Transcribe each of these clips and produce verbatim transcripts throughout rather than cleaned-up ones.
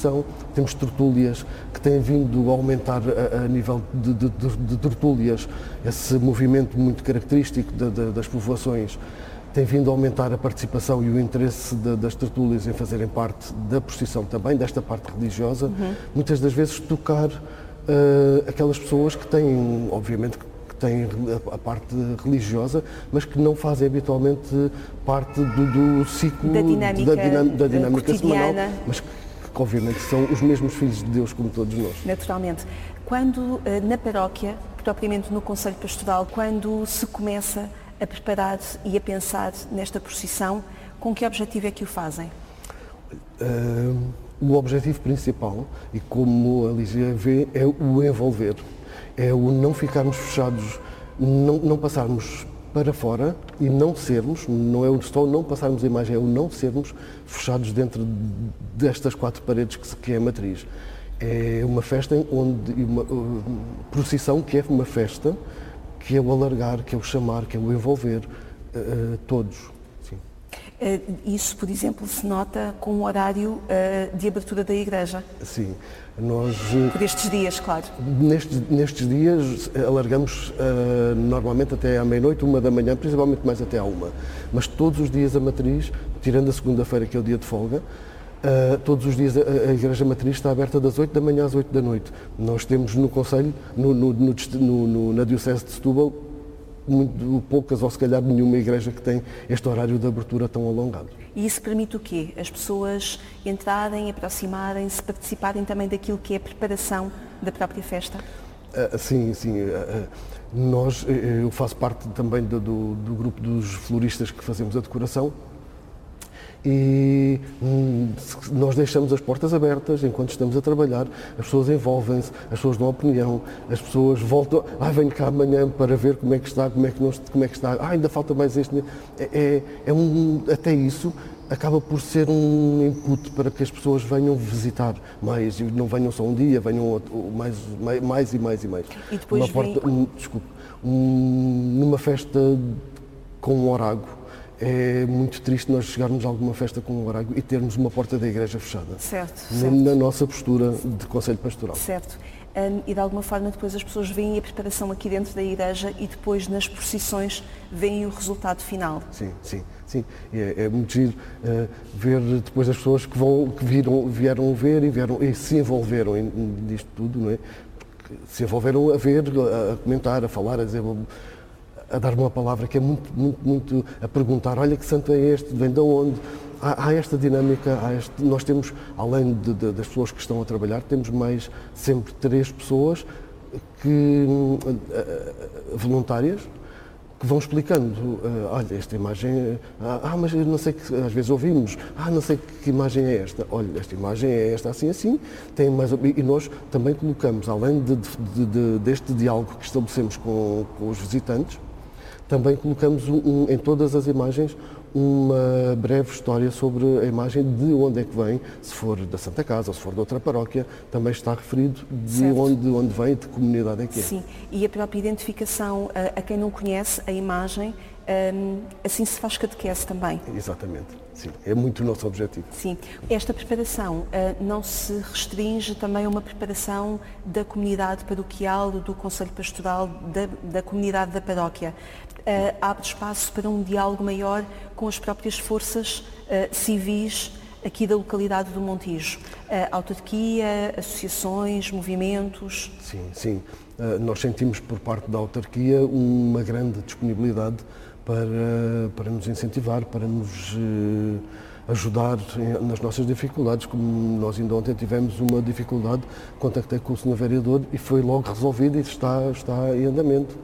procissão, temos tertúlias que têm vindo a aumentar a, a nível de, de, de, de tertúlias, esse movimento muito característico de, de, das povoações tem vindo a aumentar a participação e o interesse de, das tertúlias em fazerem parte da procissão também, desta parte religiosa, uhum. muitas das vezes tocar uh, aquelas pessoas que têm, obviamente, que têm a, a parte religiosa, mas que não fazem habitualmente parte do, do ciclo da dinâmica, da dinâmica, da dinâmica semanal, cotidiana. mas que, que obviamente são os mesmos filhos de Deus como todos nós. Naturalmente. Quando na paróquia, propriamente no Conselho Pastoral, quando se começa a preparar e a pensar nesta procissão, com que objetivo é que o fazem? Uh, o objetivo principal, e como a Lígia vê, é o envolver, é o não ficarmos fechados, não, não passarmos para fora e não sermos, não é só não passarmos a imagem, é o não sermos fechados dentro destas quatro paredes que, que é a matriz. É uma festa onde, uma uh, procissão que é uma festa, que é o alargar, que é o chamar, que é o envolver, uh, todos. Sim. Uh, isso, por exemplo, se nota com o horário uh, de abertura da igreja? Sim. Nós, uh, por estes dias, claro. Nestes, nestes dias alargamos uh, normalmente até à meia-noite, uma da manhã, principalmente mais até à uma. Mas todos os dias a matriz, tirando a segunda-feira, que é o dia de folga, Uh, todos os dias a, a Igreja Matriz está aberta das oito da manhã às oito da noite. Nós temos no Conselho, no, no, no, no, na Diocese de Setúbal, muito poucas ou se calhar nenhuma igreja que tem este horário de abertura tão alongado. E isso permite o quê? As pessoas entrarem, aproximarem-se, participarem também daquilo que é a preparação da própria festa? Uh, sim, sim. Uh, nós, eu faço parte também do, do, do grupo dos floristas que fazemos a decoração. E hum, nós deixamos as portas abertas enquanto estamos a trabalhar, as pessoas envolvem-se, as pessoas dão opinião, as pessoas voltam, ah, venho cá amanhã para ver como é que está, como é que, não, como é que está, ah, ainda falta mais este. É, é, é um, até isso acaba por ser um input para que as pessoas venham visitar mais, e não venham só um dia, venham mais, mais, mais e mais e mais. E depois Uma porta, vem... um, desculpe, um, numa festa com um orago, é muito triste nós chegarmos a alguma festa com um horário e termos uma porta da igreja fechada. Certo, na, certo. na nossa postura de Conselho Pastoral. Certo. Um, e de alguma forma depois as pessoas veem a preparação aqui dentro da igreja e depois nas procissões veem o resultado final. Sim, sim, sim. É, é muito giro uh, ver depois as pessoas que, vão, que viram, vieram ver e, vieram, e se envolveram nisto tudo, não é? Porque se envolveram a ver, a, a comentar, a falar, a dizer... a dar uma palavra que é muito, muito, muito a perguntar, olha que santo é este, vem de onde? Há, há esta dinâmica, há este, nós temos, além de, de, das pessoas que estão a trabalhar, temos mais sempre três pessoas que, uh, voluntárias, que vão explicando, uh, olha, esta imagem, ah, ah, mas eu não sei que, às vezes ouvimos, ah, não sei que imagem é esta, olha, esta imagem é esta, assim, assim, tem mais, e nós também colocamos, além de, de, de, deste diálogo que estabelecemos com, com os visitantes, também colocamos um, um, em todas as imagens uma breve história sobre a imagem de onde é que vem, se for da Santa Casa ou se for de outra paróquia, também está referido de onde, onde vem e de que comunidade é que é. Sim, e a própria identificação a, a quem não conhece a imagem, um, assim se faz catequese também. Exatamente, sim, é muito o nosso objetivo. Sim, esta preparação uh, não se restringe também a uma preparação da comunidade paroquial, do Conselho Pastoral, da, da comunidade da paróquia. Uh, abre espaço para um diálogo maior com as próprias forças uh, civis aqui da localidade do Montijo. Uh, autarquia, associações, movimentos... Sim, sim. Uh, nós sentimos por parte da autarquia uma grande disponibilidade para, para nos incentivar, para nos uh, ajudar em, nas nossas dificuldades, como nós ainda ontem tivemos uma dificuldade, contactei com o senhor Vereador e foi logo resolvida e está, está em andamento.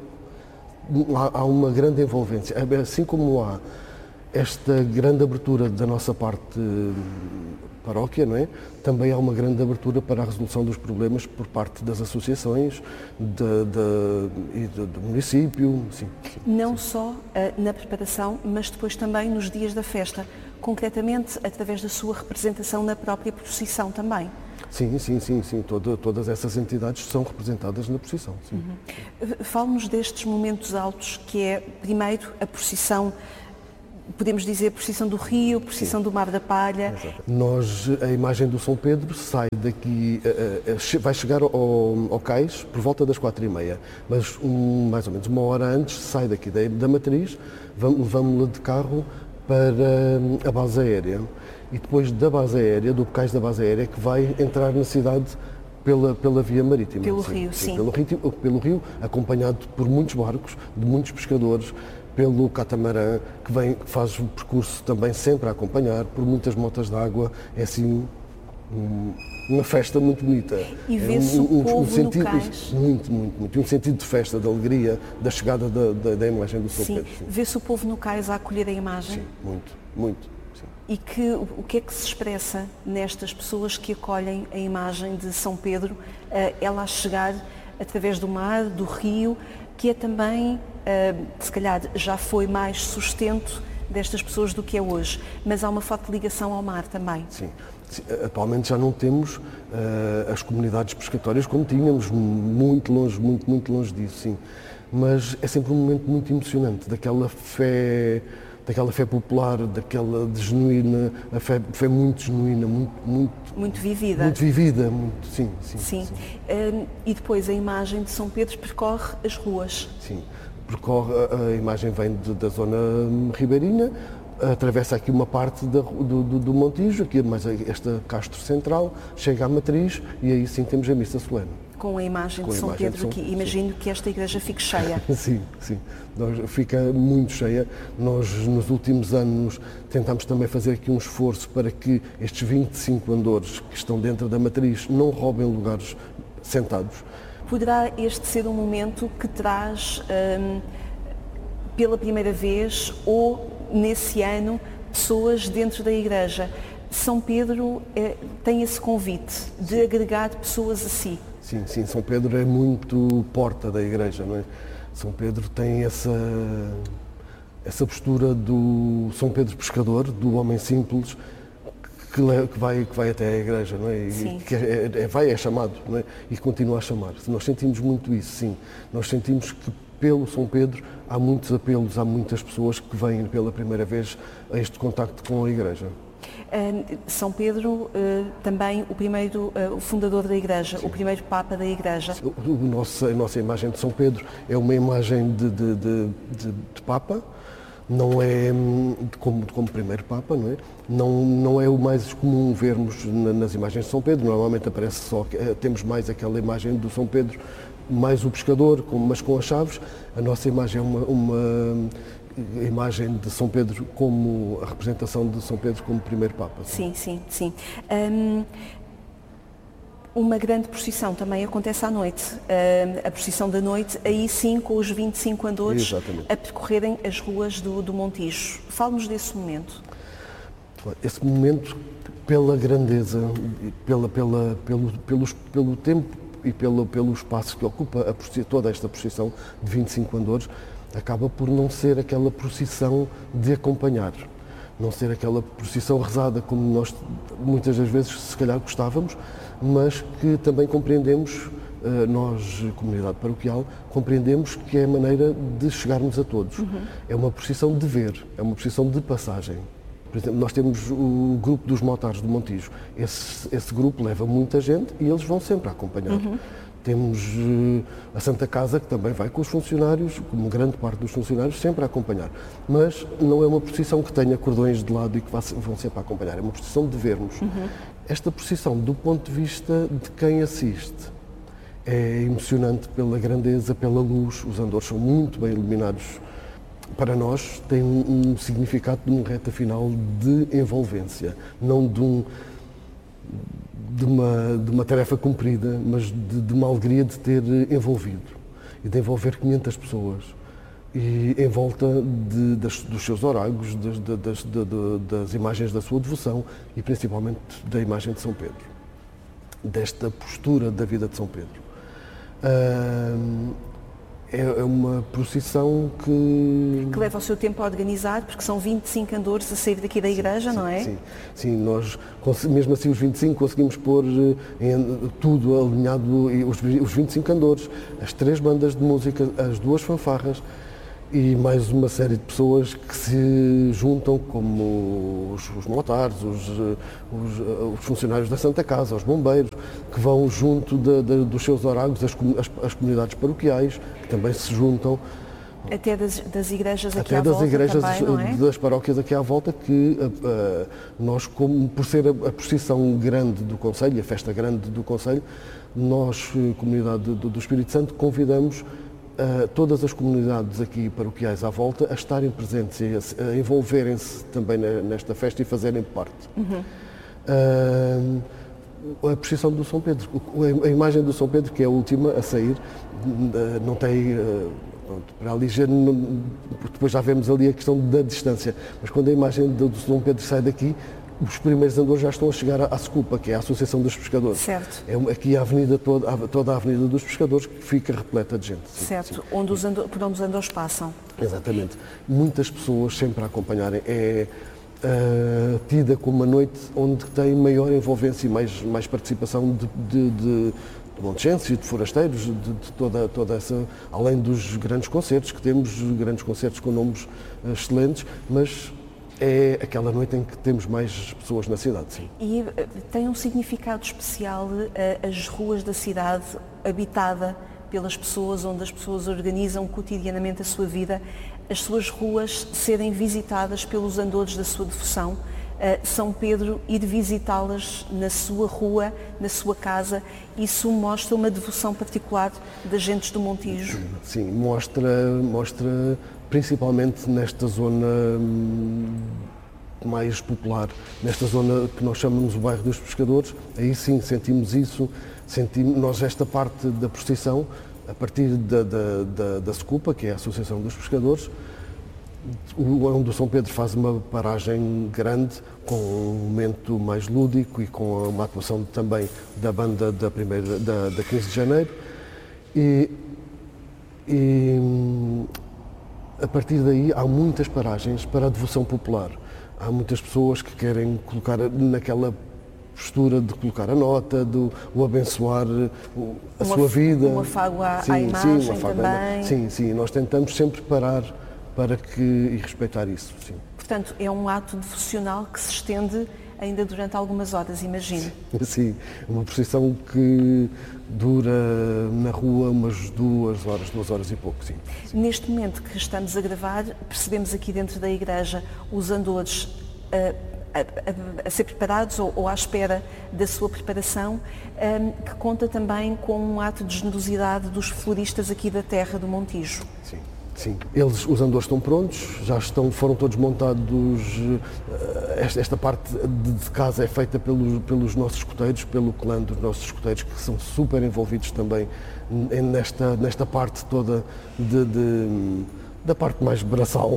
Há uma grande envolvência, assim como há esta grande abertura da nossa parte paróquia, não é? Também há uma grande abertura para a resolução dos problemas por parte das associações de, de, e do, do município. Sim, sim, não sim. só uh, na preparação, mas depois também nos dias da festa, concretamente através da sua representação na própria procissão também. Sim, sim, sim, sim. Todo, todas essas entidades são representadas na procissão. Sim. Uhum. Fale-nos destes momentos altos, que é, primeiro, a procissão podemos dizer procissão do Rio, procissão Sim. do Mar da Palha. Exato. Nós, a imagem do São Pedro sai daqui, uh, uh, vai chegar ao, ao cais por volta das quatro e meia, mas um, mais ou menos uma hora antes sai daqui da, da matriz, levamos-la de carro para um, a base aérea e depois da base aérea, do cais da base aérea, que vai entrar na cidade Pela, pela via marítima. Pelo sim, rio, sim. sim. Pelo rio, pelo rio, acompanhado por muitos barcos, de muitos pescadores, pelo catamarã, que, vem, que faz o percurso também sempre a acompanhar, por muitas motas de água. É assim um, uma festa muito bonita. E vê-se um, o um, povo um sentido, no cais. Muito, muito, muito. Um sentido de festa, de alegria, da chegada da, da, da imagem do São sim. Pedro. Sim, vê-se o povo no cais a acolher a imagem. Sim, muito, muito. E que, o que é que se expressa nestas pessoas que acolhem a imagem de São Pedro, ela a chegar através do mar, do rio, que é também, se calhar já foi mais sustento destas pessoas do que é hoje, mas há uma forte ligação ao mar também. Sim. Atualmente já não temos uh, as comunidades pescatórias como tínhamos, muito longe, muito, muito longe disso, sim. Mas é sempre um momento muito emocionante, daquela fé... daquela fé popular, daquela de genuína, a fé, fé muito genuína, muito, muito... Muito vivida. Muito vivida, muito, sim, sim. Sim. sim. Um, e depois a imagem de São Pedro percorre as ruas. Sim, percorre, a, a imagem vem de, da zona ribeirinha, atravessa aqui uma parte da, do, do, do Montijo, aqui mais esta Castro Central, chega à Matriz e aí sim temos a missa solene. Com a imagem Com de a São imagem Pedro de São... aqui. Imagino sim. que esta igreja fique cheia. Sim, sim. Nós, fica muito cheia. Nós, nos últimos anos, tentámos também fazer aqui um esforço para que estes vinte e cinco andores que estão dentro da matriz não roubem lugares sentados. Poderá este ser um momento que traz, hum, pela primeira vez, ou nesse ano, pessoas dentro da igreja. São Pedro eh, tem esse convite de agregar pessoas a si. Sim, sim, São Pedro é muito porta da igreja, não é? São Pedro tem essa, essa postura do São Pedro pescador, do homem simples, que, le, que, vai, que vai até à igreja, não é? Sim. E que é, é, vai, é chamado, não é? E continua a chamar. Nós sentimos muito isso, sim. Nós sentimos que pelo São Pedro há muitos apelos, há muitas pessoas que vêm pela primeira vez a este contacto com a igreja. São Pedro, também o primeiro, o fundador da Igreja, Sim. o primeiro Papa da Igreja. O, o nosso, a nossa imagem de São Pedro é uma imagem de, de, de, de, de Papa, não é como, como primeiro Papa, não é? Não, não é o mais comum vermos nas imagens de São Pedro, normalmente aparece só, temos mais aquela imagem do São Pedro, mais o pescador, mas com as chaves. A nossa imagem é uma, uma a imagem de São Pedro como a representação de São Pedro como primeiro Papa. Sim, sim, sim. Um, uma grande procissão também acontece à noite. Um, a procissão da noite, aí sim com os vinte e cinco andores Exatamente. A percorrerem as ruas do, do Montijo. Fale-nos desse momento. Esse momento, pela grandeza, pela, pela, pelo, pelo, pelo tempo e pelo, pelo espaço que ocupa a, toda esta procissão de vinte e cinco andores, acaba por não ser aquela procissão de acompanhar, não ser aquela procissão rezada como nós muitas das vezes se calhar gostávamos, mas que também compreendemos, nós, comunidade paroquial, compreendemos que é a maneira de chegarmos a todos. Uhum. É uma procissão de ver, é uma procissão de passagem. Por exemplo, nós temos o grupo dos motares do Montijo. Esse, esse grupo leva muita gente e eles vão sempre a acompanhar. Uhum. Temos uh, a Santa Casa, que também vai com os funcionários, como grande parte dos funcionários, sempre a acompanhar. Mas não é uma procissão que tenha cordões de lado e que vão sempre a acompanhar. É uma procissão de vermos. Uhum. Esta procissão, do ponto de vista de quem assiste, é emocionante pela grandeza, pela luz. Os andores são muito bem iluminados. Para nós, tem um, um significado de uma reta final de envolvência, não de um... De uma, de uma tarefa cumprida, mas de, de uma alegria de ter envolvido e de envolver quinhentas pessoas e em volta de, das, dos seus oragos, das, das, das, das imagens da sua devoção e principalmente da imagem de São Pedro, desta postura da vida de São Pedro. Uh, É uma procissão que... Que leva o seu tempo a organizar, porque são vinte e cinco andores a sair daqui da igreja, sim, não é? Sim, sim, nós, mesmo assim os vinte e cinco, conseguimos pôr em, tudo alinhado, os, os vinte e cinco andores, as três bandas de música, as duas fanfarras e mais uma série de pessoas que se juntam, como os, os motares, os, os, os funcionários da Santa Casa, os bombeiros, que vão junto de, de, dos seus horários, as, as, as comunidades paroquiais, que também se juntam. Até das, das igrejas aqui Até à das volta igrejas também, não é? das paróquias aqui à volta, que uh, uh, nós, como, por ser a, a procissão grande do Concelho, a festa grande do Concelho, nós, comunidade do, do Espírito Santo, convidamos uh, todas as comunidades aqui paroquiais à volta a estarem presentes e a, a envolverem-se também na, nesta festa e fazerem parte. Uhum. Uh, a procissão do São Pedro, a imagem do São Pedro, que é a última a sair, uh, não tem... Uh, Pronto, para ali já não, depois já vemos ali a questão da distância, mas quando a imagem do São Pedro sai daqui, os primeiros andores já estão a chegar à, à Secupa, que é a Associação dos Pescadores. Certo. É aqui a avenida toda, toda a Avenida dos Pescadores, que fica repleta de gente. Sim, certo, sim. Onde os andor, por onde os andores passam. Exatamente. Muitas pessoas sempre a acompanharem. É uh, tida como uma noite onde tem maior envolvência e mais, mais participação de, de, de de montechenses e de forasteiros, de, de toda, toda essa, além dos grandes concertos, que temos grandes concertos com nomes uh, excelentes, mas é aquela noite em que temos mais pessoas na cidade, sim. E uh, tem um significado especial uh, as ruas da cidade habitada pelas pessoas, onde as pessoas organizam cotidianamente a sua vida, as suas ruas serem visitadas pelos andores da sua devoção, Uh, São Pedro ir visitá-las na sua rua, na sua casa, isso mostra uma devoção particular das gentes do Montijo? Sim, mostra, mostra principalmente nesta zona hum, mais popular, nesta zona que nós chamamos o bairro dos Pescadores, aí sim sentimos isso, sentimos, nós esta parte da procissão, a partir da, da, da, da Secupa, que é a Associação dos Pescadores, onde o São Pedro faz uma paragem grande, com um momento mais lúdico e com uma atuação também da banda da, primeira, da, da quinze de janeiro. E, e a partir daí há muitas paragens para a devoção popular. Há muitas pessoas que querem colocar naquela postura de colocar a nota, de o abençoar a uma, sua vida. Um afago à, sim, à imagem sim, um afago também. À, sim, sim, nós tentamos sempre parar para que, e respeitar isso, sim. Portanto, é um ato devocional que se estende ainda durante algumas horas, imagino. Sim, uma procissão que dura na rua umas duas horas, duas horas e pouco, sim. Neste momento que estamos a gravar, percebemos aqui dentro da igreja os andores uh, a, a, a ser preparados ou, ou à espera da sua preparação, um, que conta também com um ato de generosidade dos floristas aqui da terra do Montijo. Sim. Sim, eles, os andores estão prontos, já estão, foram todos montados, esta, esta parte de, de casa é feita pelos, pelos nossos escuteiros, pelo clã dos nossos escuteiros, que são super envolvidos também nesta, nesta parte toda de, de, da parte mais braçal.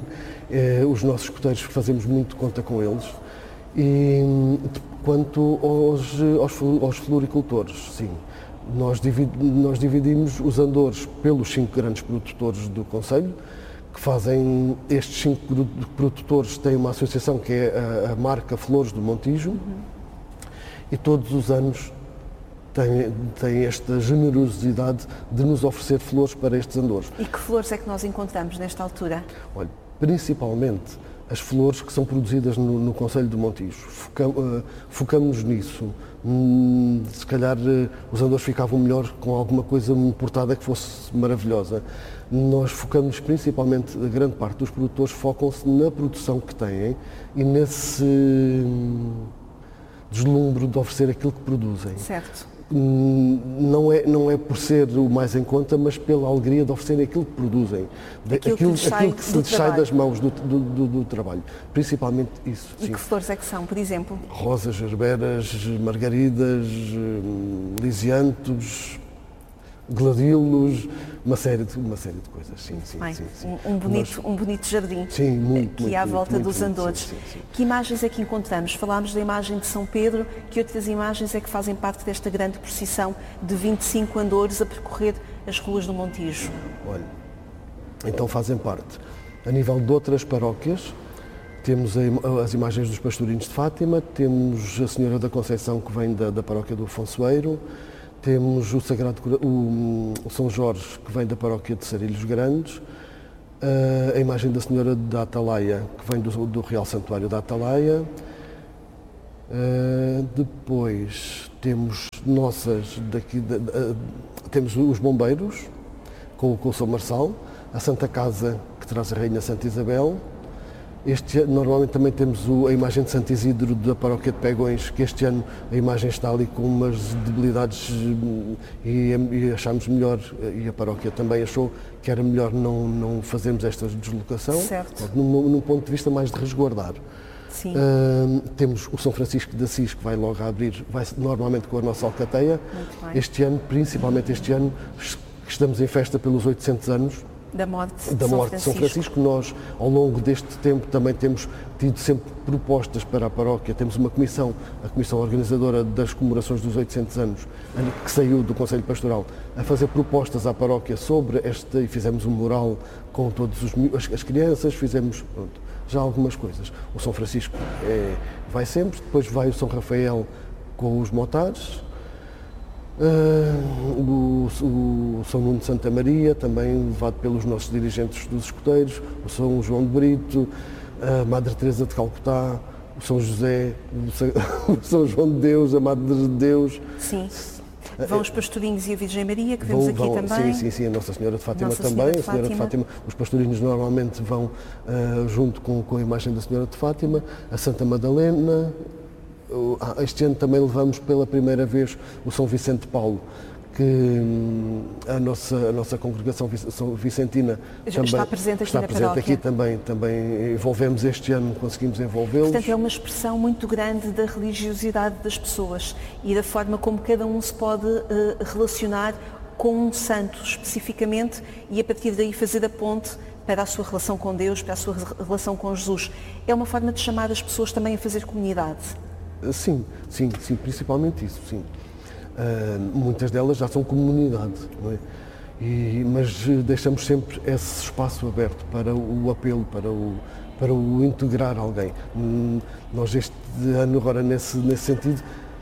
É, os nossos escuteiros fazemos muito conta com eles. E quanto aos, aos, aos floricultores, sim. Nós, divid, nós dividimos os andores pelos cinco grandes produtores do Concelho, que fazem, estes cinco produtores têm uma associação que é a, a marca Flores do Montijo, uhum. E todos os anos têm, têm esta generosidade de nos oferecer flores para estes andores. E que flores é que nós encontramos nesta altura? Olha, principalmente as flores que são produzidas no, no Concelho do Montijo. Foca, uh, focamos nisso. Hum, se calhar uh, os andores ficavam melhor com alguma coisa importada que fosse maravilhosa. Nós focamos principalmente, a grande parte dos produtores focam-se na produção que têm e nesse hum, deslumbre de oferecer aquilo que produzem. Certo. Não é, não é por ser o mais em conta, mas pela alegria de oferecerem aquilo que produzem, aquilo, aquilo, que, aquilo que se lhes sai das mãos do, do, do, do trabalho, principalmente isso. E sim. Que flores é que são, por exemplo? Rosas, gerberas, margaridas, lisiantos, gladilos, uma série de, uma série de coisas, sim, sim, Bem, sim, sim. Um, bonito, um bonito jardim sim, muito, aqui muito, à volta muito, dos muito, andores. sim, sim, sim. Que imagens é que encontramos? Falámos da imagem de São Pedro, que outras imagens é que fazem parte desta grande procissão de vinte e cinco andores a percorrer as ruas do Montijo? Olha, então fazem parte. A nível de outras paróquias, temos as imagens dos pastorinhos de Fátima, temos a Senhora da Conceição, que vem da, da paróquia do Afonsoeiro, temos o Sagrado o, o São Jorge, que vem da paróquia de Sarilhos Grandes, a imagem da Senhora da Atalaia, que vem do, do Real Santuário da Atalaia. Uh, depois temos nossas daqui, de, uh, temos os bombeiros com, com o São Marçal, a Santa Casa que traz a Rainha Santa Isabel. Este, normalmente também temos o, a imagem de Santo Isidro da Paróquia de Pegões, que este ano a imagem está ali com umas debilidades e, e achámos melhor, e a paróquia também achou que era melhor não, não fazermos esta deslocação, num, num ponto de vista mais de resguardar. Sim. Uh, temos o São Francisco de Assis, que vai logo a abrir, vai normalmente com a nossa alcateia. Este ano, principalmente este ano, estamos em festa pelos oitocentos anos da morte, da de, morte São de São Francisco. Nós, ao longo deste tempo, também temos tido sempre propostas para a paróquia. Temos uma comissão, a comissão organizadora das comemorações dos oitocentos anos, que saiu do Conselho Pastoral, a fazer propostas à paróquia sobre esta, e fizemos um mural com todas as, as crianças, fizemos pronto, já algumas coisas. O São Francisco é, vai sempre, depois vai o São Rafael com os motares, uh, o, o São Nuno de Santa Maria, também levado pelos nossos dirigentes dos escoteiros, o São João de Brito, a Madre Teresa de Calcutá, o São José, o São João de Deus, a Madre de Deus. Sim. Vão os pastorinhos e a Virgem Maria, que vemos vão, aqui vão, também. Sim, sim, sim, a Nossa Senhora de Fátima Nossa também. Senhora de a Senhora Fátima. de Fátima, os pastorinhos normalmente vão uh, junto com, com a imagem da Senhora de Fátima, a Santa Madalena. Uh, este ano também levamos pela primeira vez o São Vicente de Paulo, que hum, a, nossa, a nossa congregação vicentina Já também está presente aqui está na presente paróquia. aqui também, também envolvemos este ano, conseguimos envolvê-los. Portanto, é uma expressão muito grande da religiosidade das pessoas e da forma como cada um se pode uh, relacionar com um santo especificamente e a partir daí fazer a ponte para a sua relação com Deus, para a sua relação com Jesus. É uma forma de chamar as pessoas também a fazer comunidade. Sim, sim, sim, principalmente isso, sim. Uh, muitas delas já são comunidade, não é? E, mas deixamos sempre esse espaço aberto para o apelo, para o, para o integrar alguém. Hum, nós este ano, agora nesse, nesse sentido,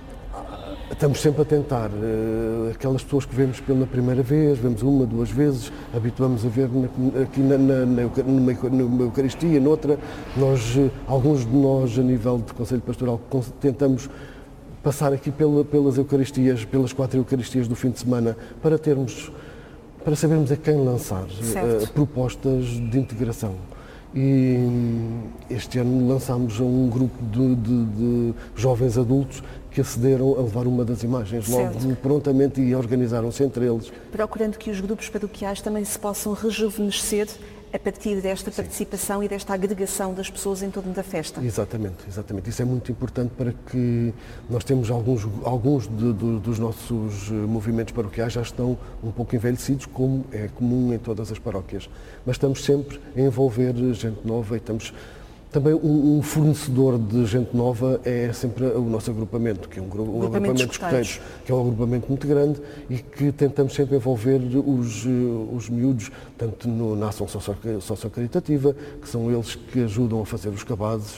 estamos sempre a tentar. Uh, aquelas pessoas que vemos pela primeira vez, vemos uma, duas vezes, habituamos a ver na, aqui na, na, na, numa, numa Eucaristia, noutra. Nós, alguns de nós, a nível de Conselho Pastoral, tentamos passar aqui pela, pelas Eucaristias, pelas quatro Eucaristias do fim de semana, para termos, para sabermos a quem lançar uh, propostas de integração. E este ano lançámos um grupo de, de, de jovens adultos que acederam a levar uma das imagens logo certo. prontamente e organizaram-se entre eles. Procurando que os grupos paroquiais também se possam rejuvenescer a partir desta Sim. participação e desta agregação das pessoas em torno da festa. Exatamente, exatamente. Isso é muito importante para que nós temos alguns, alguns de, de, dos nossos movimentos paroquiais já estão um pouco envelhecidos, como é comum em todas as paróquias. Mas estamos sempre a envolver gente nova e estamos... Também um, um fornecedor de gente nova é sempre o nosso agrupamento, que é um, gru- um agrupamento de escoteiros, que é um agrupamento muito grande e que tentamos sempre envolver os, os miúdos, tanto no, na ação socio-caritativa, que são eles que ajudam a fazer os cabazes.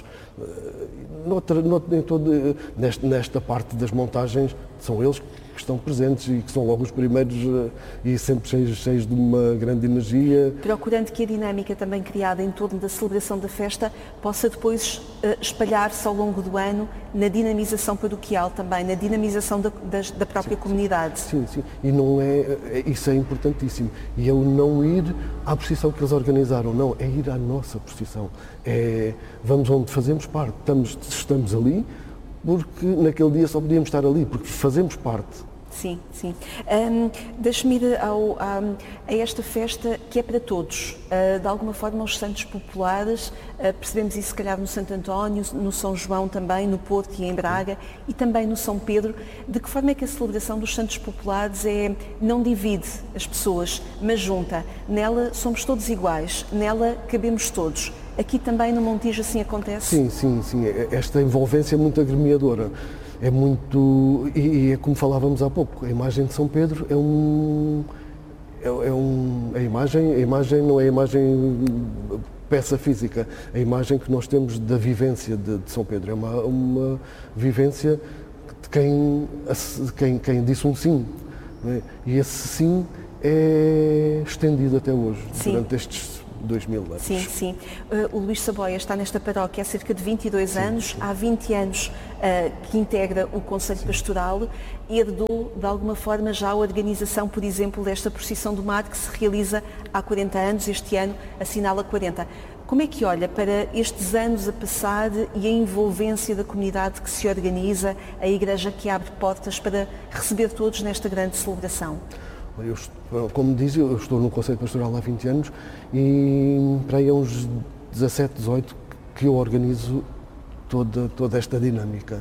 Noutra, noutra, em todo, nesta, nesta parte das montagens, são eles que estão presentes e que são logo os primeiros e sempre cheios, cheios de uma grande energia. Procurando que a dinâmica também criada em torno da celebração da festa possa depois uh, espalhar-se ao longo do ano na dinamização paroquial também, na dinamização da, das, da própria sim, comunidade. Sim, sim. E não é, isso é importantíssimo. E é o não ir à procissão que eles organizaram, não, é ir à nossa procissão. É, vamos onde fazemos parte, estamos, estamos ali, porque naquele dia só podíamos estar ali, porque fazemos parte. Sim, sim. Um, Deixe-me ir ao, a, a esta festa que é para todos. Uh, de alguma forma, os santos populares, uh, percebemos isso se calhar no Santo António, no São João também, no Porto e em Braga, e também no São Pedro. De que forma é que a celebração dos santos populares é, não divide as pessoas, mas junta? Nela somos todos iguais, nela cabemos todos. Aqui também no Montijo assim acontece? Sim, sim, sim. Esta envolvência é muito agremiadora. É muito... E, e é como falávamos há pouco, a imagem de São Pedro é um... É, é um a, imagem, a imagem não é a imagem peça física, a imagem que nós temos da vivência de, de São Pedro. É uma, uma vivência de quem, de quem, quem disse um sim. Não é? E esse sim é estendido até hoje, sim. durante estes dois mil anos. Sim, sim. Uh, o Luís Saboia está nesta paróquia há cerca de vinte e dois sim, anos, sim. Há vinte anos uh, que integra o Conselho sim. Pastoral e herdou, de alguma forma, já a organização, por exemplo, desta procissão do mar que se realiza há quarenta anos, este ano assinala quarenta. Como é que olha para estes anos a passar e a envolvência da comunidade que se organiza, a Igreja que abre portas para receber todos nesta grande celebração? Eu, como diz, eu estou no Conselho Pastoral há vinte anos e para aí há uns dezassete, dezoito que eu organizo toda, toda esta dinâmica.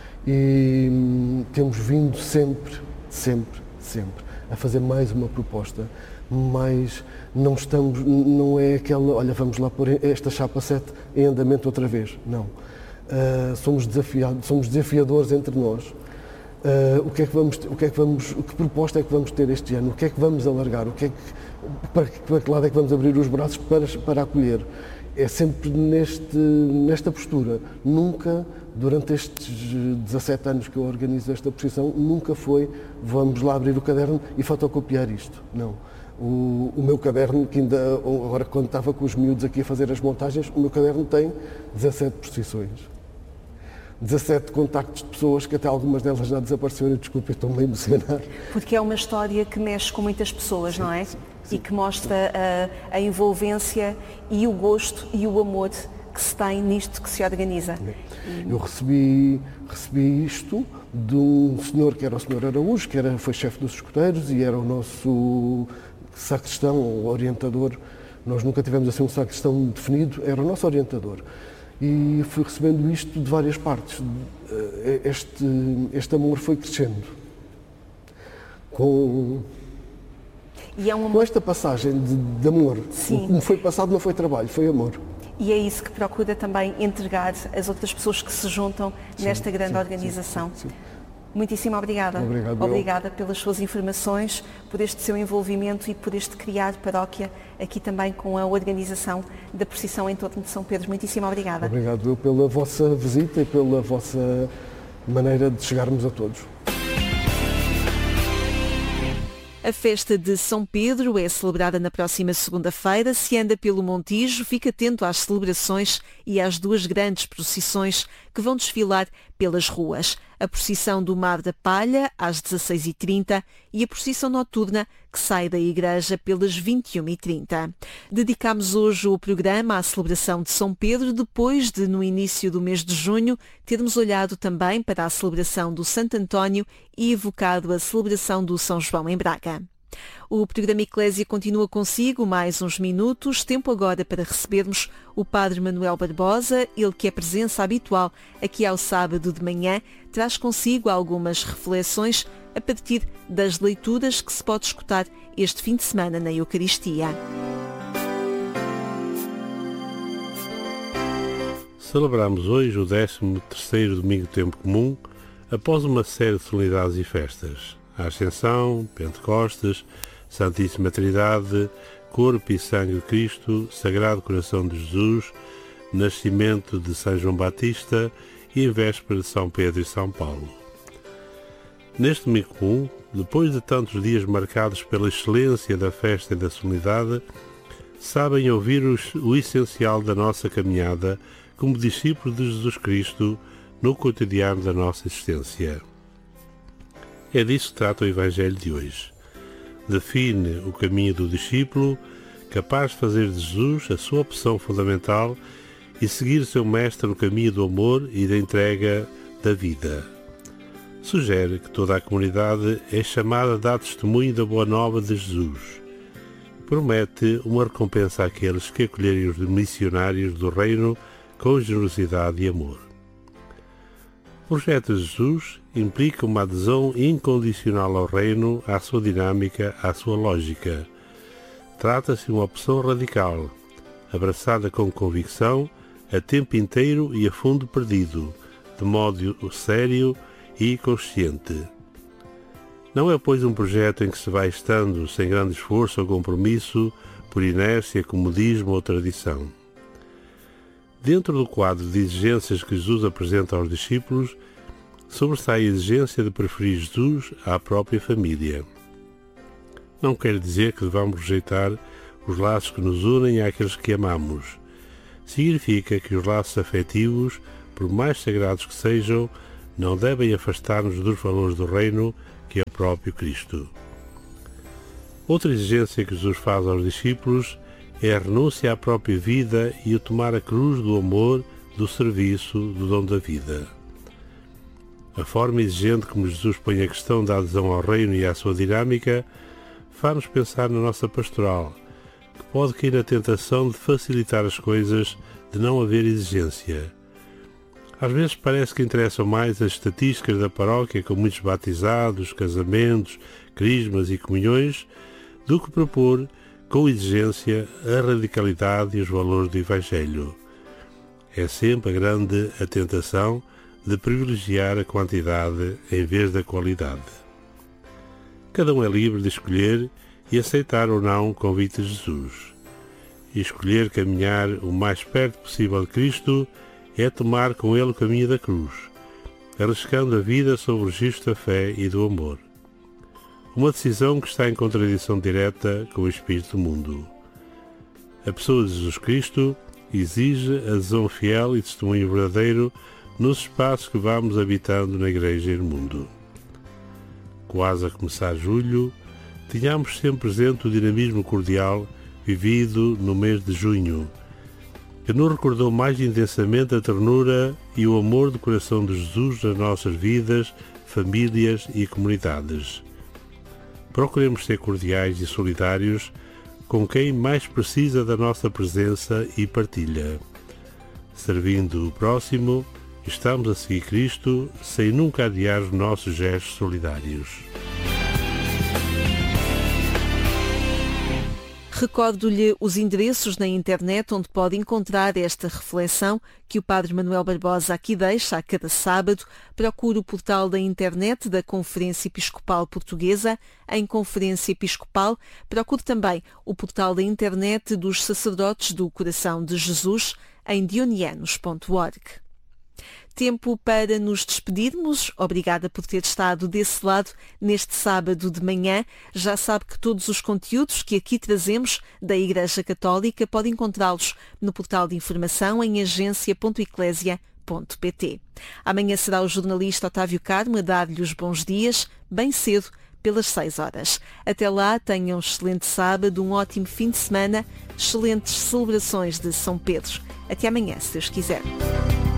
E temos vindo sempre, sempre, sempre a fazer mais uma proposta, mas não estamos, não é aquela, olha, vamos lá pôr esta chapa sete em andamento outra vez, não. Uh, somos desafiados, somos desafiadores entre nós. Uh, o que é que vamos, o que é que vamos, que proposta é que vamos ter este ano? O que é que vamos alargar? O que é que, para, para que lado é que vamos abrir os braços para, para acolher? É sempre neste, nesta postura. Nunca, durante estes dezassete anos que eu organizo esta procissão, nunca foi vamos lá abrir o caderno e fotocopiar isto. Não. O, o meu caderno, que ainda, agora quando estava com os miúdos aqui a fazer as montagens, o meu caderno tem dezassete procissões. dezassete contactos de pessoas que até algumas delas já desapareceram, e desculpe, estou-me a emocionar. Porque é uma história que mexe com muitas pessoas, sim, não é? Sim, sim, e que mostra a, a envolvência e o gosto e o amor que se tem nisto que se organiza. Eu recebi, recebi isto de um senhor que era o senhor Araújo, que era, foi chefe dos escuteiros e era o nosso sacristão, ou orientador. Nós nunca tivemos assim um sacristão definido, era o nosso orientador. E fui recebendo isto de várias partes. Este, este amor foi crescendo. Com, e é um amor... com esta passagem de, de amor. Sim. O que me foi passado não foi trabalho, foi amor. E é isso que procura também entregar às outras pessoas que se juntam sim, nesta grande sim, organização. Sim, sim. Muitíssimo obrigada. Obrigado, obrigada eu. pelas suas informações, por este seu envolvimento e por este criar paróquia aqui também com a organização da procissão em torno de São Pedro. Muitíssimo obrigada. Obrigado eu pela vossa visita e pela vossa maneira de chegarmos a todos. A festa de São Pedro é celebrada na próxima segunda-feira. Se anda pelo Montijo, fique atento às celebrações e às duas grandes procissões que vão desfilar pelas ruas. A procissão do Mar da Palha, às dezasseis e trinta, e a procissão noturna, que sai da igreja pelas vinte e uma e trinta. Dedicámos hoje o programa à celebração de São Pedro, depois de, no início do mês de junho, termos olhado também para a celebração do Santo António e evocado a celebração do São João em Braga. O programa Eclésia continua consigo mais uns minutos, tempo agora para recebermos o Padre Manuel Barbosa, ele que é presença habitual aqui ao sábado de manhã, traz consigo algumas reflexões a partir das leituras que se pode escutar este fim de semana na Eucaristia. Celebramos hoje o décimo terceiro domingo do tempo comum, após uma série de solenidades e festas. A Ascensão, Pentecostes, Santíssima Trindade, Corpo e Sangue de Cristo, Sagrado Coração de Jesus, Nascimento de São João Batista e em véspera de São Pedro e São Paulo. Neste domingo comum, depois de tantos dias marcados pela excelência da festa e da solenidade, sabem ouvir os, o essencial da nossa caminhada como discípulos de Jesus Cristo no cotidiano da nossa existência. É disso que trata o Evangelho de hoje. Define o caminho do discípulo, capaz de fazer de Jesus a sua opção fundamental e seguir seu mestre no caminho do amor e da entrega da vida. Sugere que toda a comunidade é chamada a dar testemunho da boa nova de Jesus. Promete uma recompensa àqueles que acolherem os missionários do reino com generosidade e amor. O projeto de Jesus implica uma adesão incondicional ao reino, à sua dinâmica, à sua lógica. Trata-se de uma opção radical, abraçada com convicção, a tempo inteiro e a fundo perdido, de modo sério e consciente. Não é, pois, um projeto em que se vai estando sem grande esforço ou compromisso, por inércia, comodismo ou tradição. Dentro do quadro de exigências que Jesus apresenta aos discípulos, sobressai a exigência de preferir Jesus à própria família. Não quer dizer que devamos rejeitar os laços que nos unem àqueles que amamos. Significa que os laços afetivos, por mais sagrados que sejam, não devem afastar-nos dos valores do reino, que é o próprio Cristo. Outra exigência que Jesus faz aos discípulos é a renúncia à própria vida e o tomar a cruz do amor, do serviço, do dom da vida. A forma exigente como Jesus põe a questão da adesão ao reino e à sua dinâmica faz-nos pensar na nossa pastoral, que pode cair na tentação de facilitar as coisas, de não haver exigência. Às vezes parece que interessam mais as estatísticas da paróquia, com muitos batizados, casamentos, crismas e comunhões, do que propor, com exigência, a radicalidade e os valores do Evangelho. É sempre a grande a tentação de privilegiar a quantidade em vez da qualidade. Cada um é livre de escolher e aceitar ou não o convite de Jesus. E escolher caminhar o mais perto possível de Cristo é tomar com ele o caminho da cruz, arriscando a vida sob o registro da fé e do amor. Uma decisão que está em contradição direta com o espírito do mundo. A pessoa de Jesus Cristo exige adesão fiel e testemunho verdadeiro nos espaços que vamos habitando na Igreja e no mundo. Quase a começar julho, tínhamos sempre presente o dinamismo cordial vivido no mês de junho, que nos recordou mais intensamente a ternura e o amor do coração de Jesus nas nossas vidas, famílias e comunidades. Procuremos ser cordiais e solidários com quem mais precisa da nossa presença e partilha. Servindo o próximo, estamos a seguir Cristo sem nunca adiar os nossos gestos solidários. Recordo-lhe os endereços na internet onde pode encontrar esta reflexão que o Padre Manuel Barbosa aqui deixa a cada sábado. Procure o portal da internet da Conferência Episcopal Portuguesa em Conferência Episcopal. Procure também o portal da internet dos Sacerdotes do Coração de Jesus em dionianos ponto org. Tempo para nos despedirmos. Obrigada por ter estado desse lado neste sábado de manhã. Já sabe que todos os conteúdos que aqui trazemos da Igreja Católica pode encontrá-los no portal de informação em agência ponto eclésia ponto pt. Amanhã será o jornalista Otávio Carmo a dar-lhe os bons dias, bem cedo, pelas seis horas. Até lá, tenham um excelente sábado, um ótimo fim de semana, excelentes celebrações de São Pedro. Até amanhã, se Deus quiser.